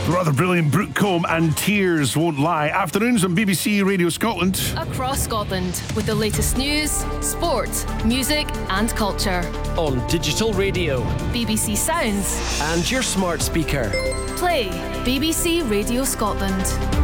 The rather brilliant Brooke Combe and Tears Won't Lie. Afternoons on BBC Radio Scotland. Across Scotland, with the latest news, sport, music and culture. On digital radio. BBC Sounds. And your smart speaker. Play BBC Radio Scotland.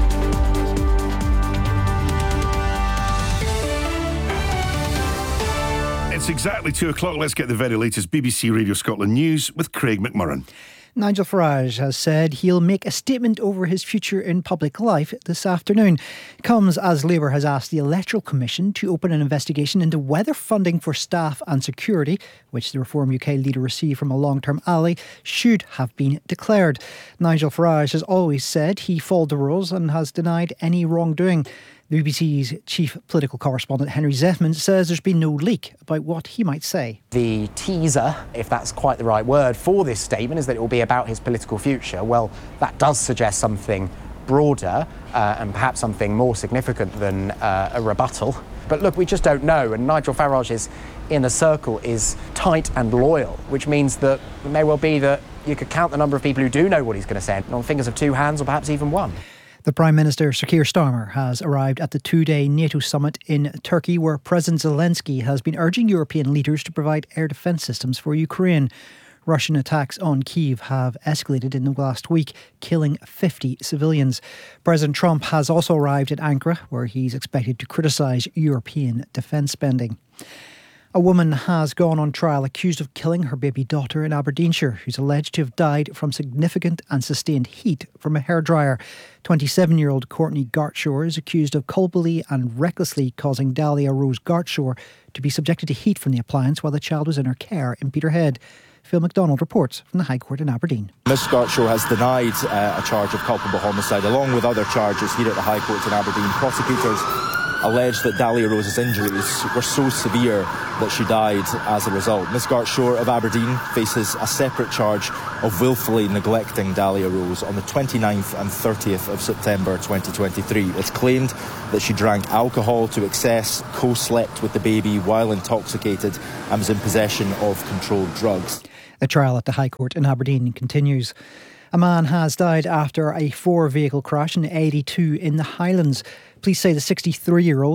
It's exactly 2 o'clock. Let's get the very latest BBC Radio Scotland news with Craig McMurran. Nigel Farage has said he'll make a statement over his future in public life this afternoon. It comes as Labour has asked the Electoral Commission to open an investigation into whether funding for staff and security, which the Reform UK leader received from a long-term ally, should have been declared. Nigel Farage has always said he followed the rules and has denied any wrongdoing. The BBC's chief political correspondent Henry Zethman says there's been no leak about what he might say. The teaser, if that's quite the right word, for this statement is that it will be about his political future. Well, that does suggest something broader and perhaps something more significant than a rebuttal. But look, we just don't know, and Nigel Farage's inner circle is tight and loyal, which means that it may well be that you could count the number of people who do know what he's going to say on fingers of 2 hands or perhaps even one. The Prime Minister, Sir Keir Starmer, has arrived at the 2-day NATO summit in Turkey, where President Zelensky has been urging European leaders to provide air defence systems for Ukraine. Russian attacks on Kyiv have escalated in the last week, killing 50 civilians. President Trump has also arrived at Ankara, where he's expected to criticise European defence spending. A woman has gone on trial accused of killing her baby daughter in Aberdeenshire, who's alleged to have died from significant and sustained heat from a hairdryer. 27-year-old Courtney Gartshaw is accused of culpably and recklessly causing Dahlia Rose Gartshaw to be subjected to heat from the appliance while the child was in her care in Peterhead. Phil MacDonald reports from the High Court in Aberdeen. Ms Gartshaw has denied a charge of culpable homicide, along with other charges here at the High Court in Aberdeen. Prosecutors alleged that Dahlia Rose's injuries were so severe that she died as a result. Ms Gartshaw of Aberdeen faces a separate charge of willfully neglecting Dahlia Rose on the 29th and 30th of September 2023. It's claimed that she drank alcohol to excess, co-slept with the baby while intoxicated and was in possession of controlled drugs. The trial at the High Court in Aberdeen continues. A man has died after a 4-vehicle crash in 82 in the Highlands. Police say the 63-year-old